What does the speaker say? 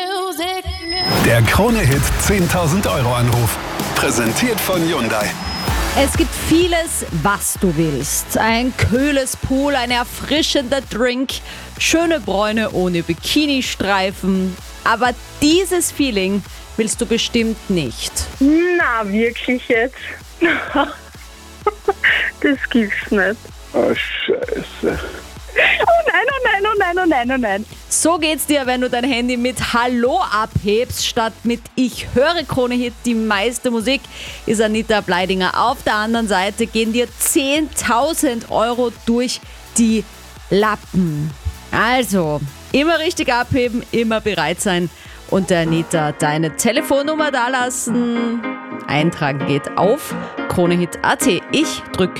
Der Krone-Hit 10.000 € Anruf. Präsentiert von Hyundai. Es gibt vieles, was du willst. Ein kühles Pool, ein erfrischender Drink, schöne Bräune ohne Bikini-Streifen. Aber dieses Feeling willst du bestimmt nicht. Na, wirklich jetzt? Das gibt's nicht. Oh, Scheiße. Oh nein, oh nein, oh nein, oh nein, oh nein. So geht's dir, wenn du dein Handy mit Hallo abhebst, statt mit Ich höre Krone-Hit. Die meiste Musik ist Anita Bleidinger. Auf der anderen Seite gehen dir 10.000 € durch die Lappen. Also, immer richtig abheben, immer bereit sein und der Anita deine Telefonnummer dalassen. Eintragen geht auf kronehit.at. Ich drück